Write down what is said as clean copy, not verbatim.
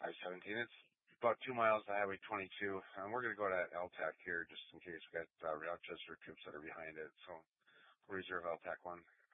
I-17. It's about 2 miles to Highway 22. We're going to go to LTAC here just in case we got Rochester troops that are behind it. So we'll reserve LTAC 1.